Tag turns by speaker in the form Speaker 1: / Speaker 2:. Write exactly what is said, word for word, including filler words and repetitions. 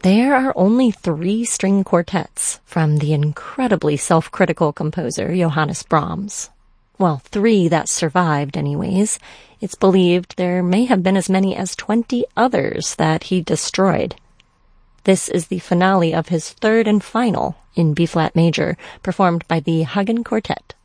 Speaker 1: There are only three string quartets from the incredibly self-critical composer Johannes Brahms. Well, three that survived anyways. It's believed there may have been as many as twenty others that he destroyed. This is the finale of his third and final in B-flat major, performed by the Hagen Quartet.